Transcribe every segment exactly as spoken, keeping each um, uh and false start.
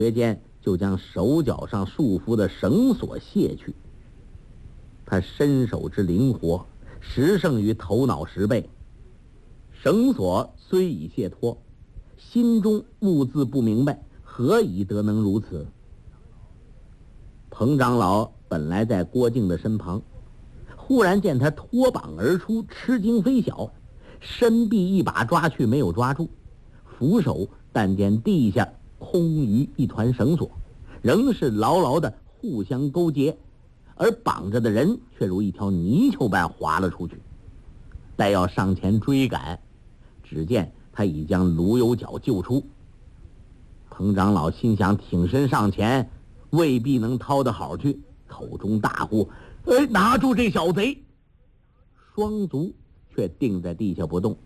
觉间就将手脚上束缚的绳索卸去。他身手之灵活，实胜于头脑十倍。绳索虽已卸脱，心中兀自不明白，何以得能如此？彭长老本来在郭靖的身旁，忽然见他脱绑而出，吃惊非小，伸臂一把抓去，没有抓住，扶手但见地下空余一团绳索，仍是牢牢的互相勾结，而绑着的人却如一条泥鳅般滑了出去。待要上前追赶，只见他已将卢有脚救出。彭长老心想，挺身上前未必能掏得好去，口中大呼：哎，拿住这小贼！双足却定在地下不动。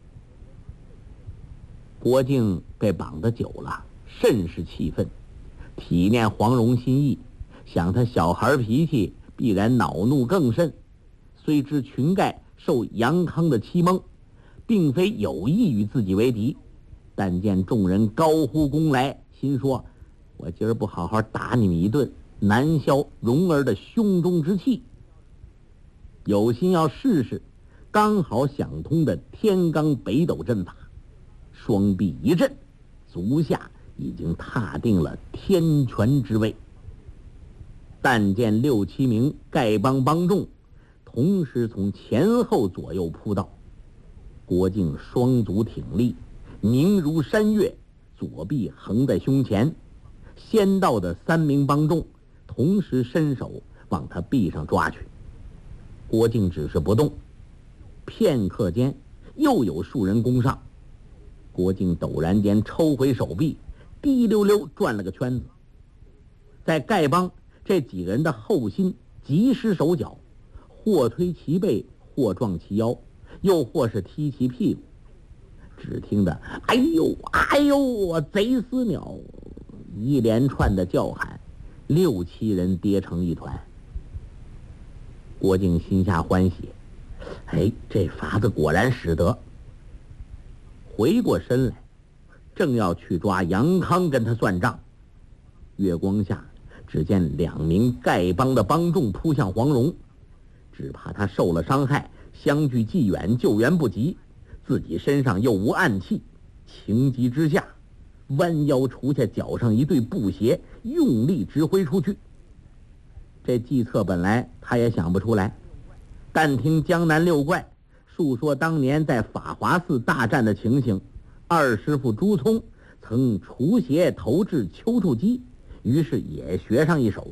郭靖被绑得久了，甚是气愤，体念黄蓉心意，想他小孩脾气，必然恼怒更甚。虽知群盖受杨康的欺蒙，并非有意与自己为敌，但见众人高呼功来，心说：我今儿不好好打你们一顿，难消蓉儿的胸中之气。有心要试试，刚好想通的天罡北斗阵法，双臂一震，足下已经踏定了天权之位。但见六七名丐帮帮众同时从前后左右扑到，郭靖双足挺立，明如山岳，左臂横在胸前。先到的三名帮众同时伸手往他臂上抓去，郭靖只是不动。片刻间又有数人攻上，郭靖陡然间抽回手臂，滴溜溜转了个圈子，在丐帮这几个人的后心急施手脚，或推其背，或撞其腰，又或是踢其屁股。只听得哎呦哎呦，贼死鸟，一连串的叫喊，六七人跌成一团。郭靖心下欢喜，哎，这法子果然使得。回过身来，正要去抓杨康跟他算账，月光下只见两名丐帮的帮众扑向黄蓉，只怕他受了伤害，相距既远，救援不及，自己身上又无暗器，情急之下弯腰除下脚上一对布鞋，用力直挥出去。这计策本来他也想不出来，但听江南六怪述说当年在法华寺大战的情形，二师傅朱聪曾除鞋投掷丘处机，于是也学上一手。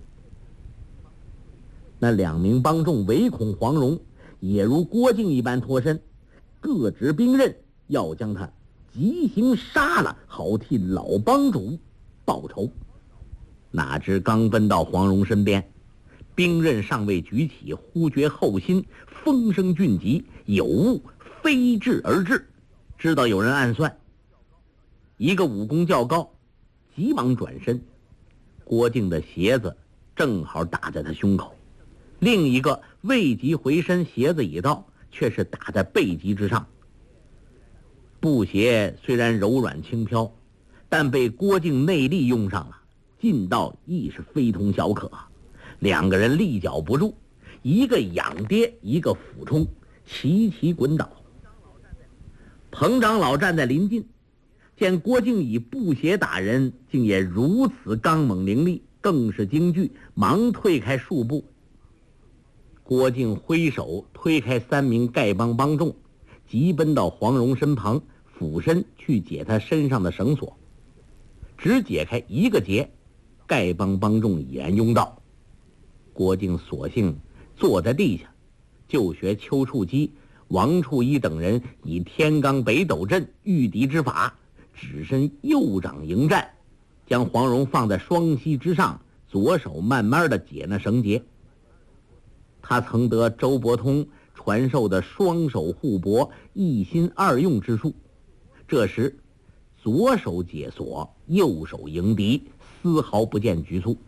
那两名帮众唯恐黄蓉也如郭靖一般脱身，各执兵刃，要将他急行杀了，好替老帮主报仇。哪知刚奔到黄蓉身边，兵刃尚未举起，忽觉后心风声峻急，有物飞至而至，知道有人暗算。一个武功较高，急忙转身，郭靖的鞋子正好打在他胸口，另一个未及回身，鞋子已到，却是打在背脊之上。布鞋虽然柔软轻飘，但被郭靖内力用上了，劲道亦是非同小可。两个人立脚不住，一个仰跌，一个俯冲，齐齐滚倒。彭长老站在临近，见郭靖以布鞋打人，竟也如此刚猛凌厉，更是惊惧，忙退开数步。郭靖挥手推开三名丐帮帮众，急奔到黄蓉身旁，俯身去解他身上的绳索。只解开一个结，丐帮帮众已然拥到。郭靖索性坐在地下，就学丘处机、王处一等人以天罡北斗阵御敌之法，只身右掌迎战，将黄蓉放在双膝之上，左手慢慢的解那绳结。他曾得周伯通传授的双手互搏、一心二用之术，这时左手解锁，右手迎敌，丝毫不见局促。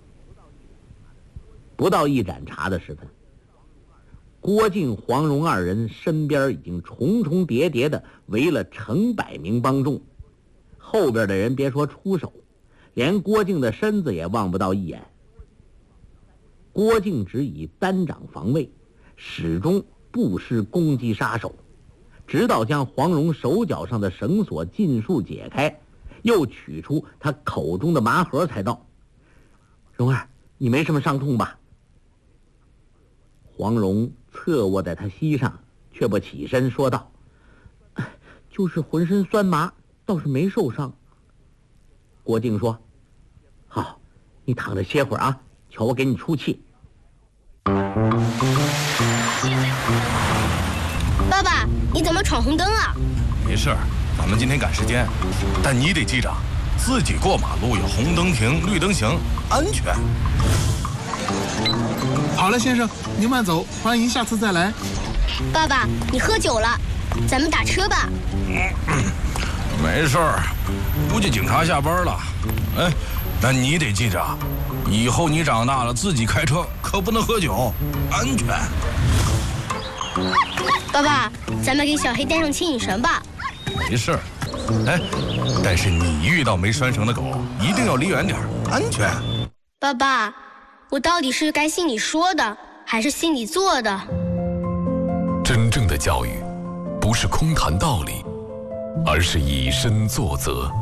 不到一盏茶的时分，郭靖、黄蓉二人身边已经重重叠叠的围了成百名帮众，后边的人别说出手， 连郭靖的身子也望不到一眼。郭靖只以单掌防卫，始终不施攻击杀手，直到将黄蓉手脚上的绳索尽数解开，又取出他口中的麻盒，才道：“蓉儿，你没什么伤痛吧？”黄蓉侧卧在他膝上，却不起身，说道：“就是浑身酸麻，倒是没受伤。”郭靖说：“好，你躺着歇会儿啊，瞧我给你出气。” 爸爸，你怎么闯红灯啊？ 没事，咱们今天赶时间，但你得记着，自己过马路要红灯停，绿灯行，安全。 好了，先生，您慢走，欢迎下次再来。 爸爸，你喝酒了，咱们打车吧。 没事儿，估计警察下班了。哎，但你得记着，以后你长大了自己开车可不能喝酒，安全。 爸爸，咱们给小黑带上牵引绳吧。 没事，哎，但是你遇到没拴绳的狗，一定要离远点，安全。 爸爸，我到底是该信你说的，还是信你做的？ 真正的教育，不是空谈道理，而是以身作则。